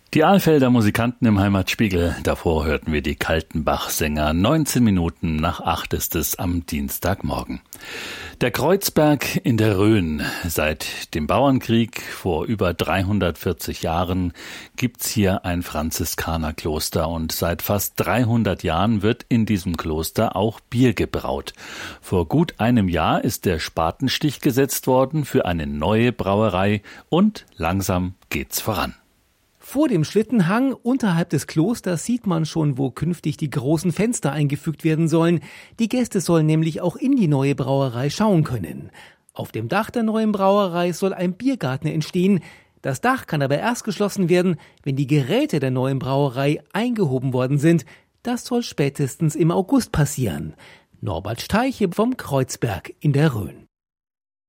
Die Alfelder Musikanten im Heimatspiegel. Davor hörten wir die Kaltenbach-Sänger. 19 Minuten nach 8 ist es am Dienstagmorgen. Der Kreuzberg in der Rhön. Seit dem Bauernkrieg vor über 340 Jahren gibt's hier ein Franziskanerkloster und seit fast 300 Jahren wird in diesem Kloster auch Bier gebraut. Vor gut einem Jahr ist der Spatenstich gesetzt worden für eine neue Brauerei und langsam geht's voran. Vor dem Schlittenhang unterhalb des Klosters sieht man schon, wo künftig die großen Fenster eingefügt werden sollen. Die Gäste sollen nämlich auch in die neue Brauerei schauen können. Auf dem Dach der neuen Brauerei soll ein Biergarten entstehen. Das Dach kann aber erst geschlossen werden, wenn die Geräte der neuen Brauerei eingehoben worden sind. Das soll spätestens im August passieren. Norbert Steiche vom Kreuzberg in der Rhön.